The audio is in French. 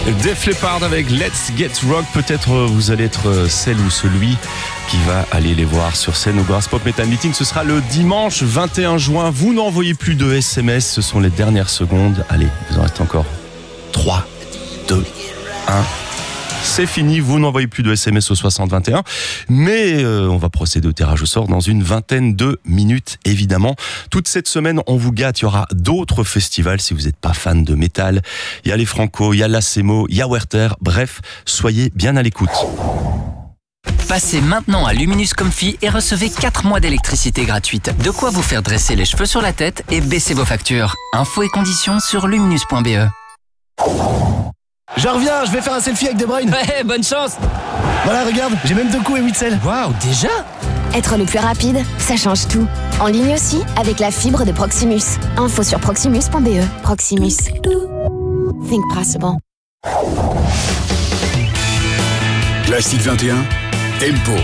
Def Leppard avec Let's Get Rock. Peut-être vous allez être celle ou celui qui va aller les voir sur scène au Graspop Metal Meeting. Ce sera le dimanche 21 juin. Vous n'envoyez plus de SMS, ce sont les dernières secondes. Allez, vous en reste encore 3, 2, 1. C'est fini, vous n'envoyez plus de SMS au 6021. Mais on va procéder au tirage au sort dans une vingtaine de minutes, évidemment. Toute cette semaine, on vous gâte. Il y aura d'autres festivals si vous n'êtes pas fan de métal. Il y a les Franco, il y a l'Acemo, il y a Werther. Bref, soyez bien à l'écoute. Passez maintenant à Luminus Comfy et recevez 4 mois d'électricité gratuite. De quoi vous faire dresser les cheveux sur la tête et baisser vos factures. Infos et conditions sur luminus.be. Je reviens, je vais faire un selfie avec De Bruyne. Ouais, bonne chance. Voilà, regarde, j'ai même 2 coups et 8 selles. Waouh, déjà? Être le plus rapide, ça change tout. En ligne aussi, avec la fibre de Proximus. Info sur proximus.be. Proximus. Think possible. Classique 21, Tempo.